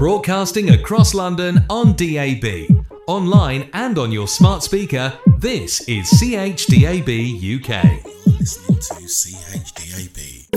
Broadcasting across London on DAB, online and on your smart speaker, this is CHDAB UK. You're listening to CHDAB.